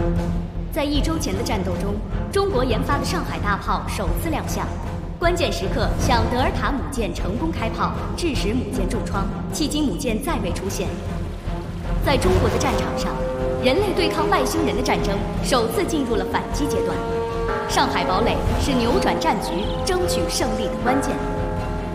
在1周前的战斗中，中国研发的上海大炮首次亮相，关键时刻向德尔塔母舰成功开炮，致使母舰重创，迄今母舰再未出现。在中国的战场上，人类对抗外星人的战争首次进入了反击阶段。上海堡垒是扭转战局、争取胜利的关键。